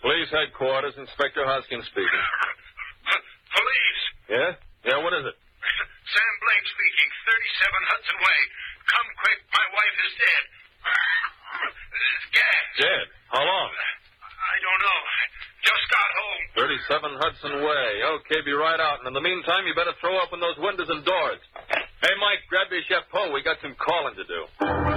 Police headquarters, Inspector Hoskins speaking. Police. Yeah? Yeah, what is it? Sam Blake speaking, 37 Hudson Way. Come quick, my wife is dead. Gas. Dead? How long? I don't know. Just got home. 37 Hudson Way. Okay, be right out. And in the meantime, you better throw open those windows and doors. Hey, Mike, grab your chapeau. We got some calling to do.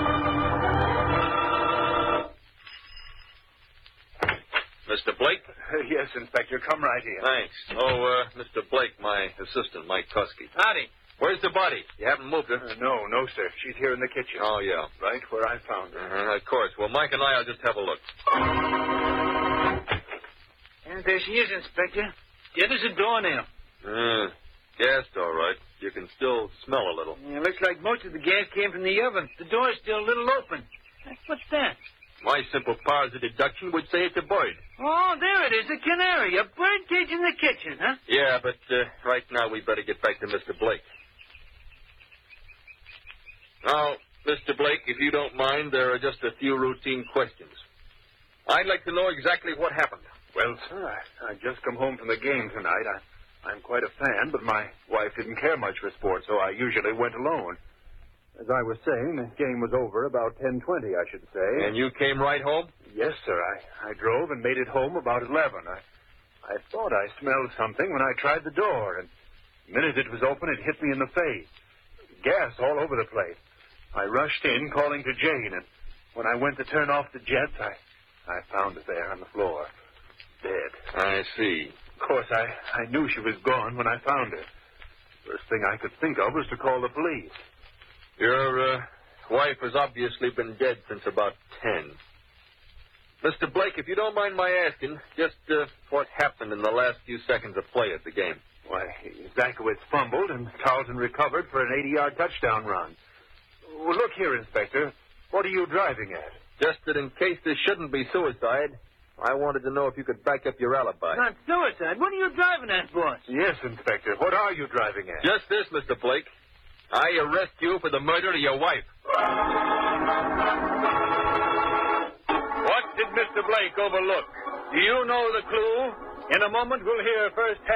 Mr. Blake? Yes, Inspector. Come right in. Thanks. Oh, Mr. Blake, my assistant, Mike Tusky. Howdy. Where's the body? You haven't moved her? No, sir. She's here in the kitchen. Oh, yeah. Right where I found her. Of course. Well, Mike and I will just have a look. And there she is, Inspector. Yeah, there's a doornail. Gassed, all right. You can still smell a little. Yeah, looks like most of the gas came from the oven. The door's still a little open. What's that? My simple powers of deduction would say it's a bird. Oh, there it is, a canary. A bird cage in the kitchen, huh? Yeah, but right now we better get back to Mr. Blake. Now, Mr. Blake, if you don't mind, there are just a few routine questions. I'd like to know exactly what happened. Well, sir, I just come home from the game tonight. I'm quite a fan, but my wife didn't care much for sports, so I usually went alone. As I was saying, the game was over about 10:20, I should say. And you came right home? Yes, sir. I drove and made it home about 11. I thought I smelled something when I tried the door, and the minute it was open, it hit me in the face. Gas all over the place. I rushed in, calling to Jane, and when I went to turn off the jets, I found her there on the floor, dead. I see. Of course, I knew she was gone when I found her. First thing I could think of was to call the police. Your wife has obviously been dead since about 10. Mr. Blake, if you don't mind my asking, just what happened in the last few seconds of play at the game? Why, Zakowitz fumbled, and Carlton recovered for an 80-yard touchdown run. Well, look here, Inspector. What are you driving at? Just that in case this shouldn't be suicide, I wanted to know if you could back up your alibi. Not suicide. What are you driving at, boss? Yes, Inspector. What are you driving at? Just this, Mr. Blake. I arrest you for the murder of your wife. What did Mr. Blake overlook? Do you know the clue? In a moment, we'll hear first